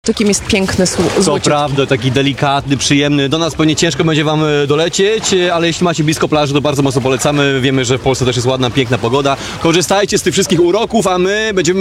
Kim jest piękny To złodziej. prawda, taki delikatny, przyjemny. Do nas pewnie ciężko będzie wam dolecieć, ale jeśli macie blisko plaży, to bardzo mocno polecamy. Wiemy, że w Polsce też jest ładna, piękna pogoda. Korzystajcie z tych wszystkich uroków, a my będziemy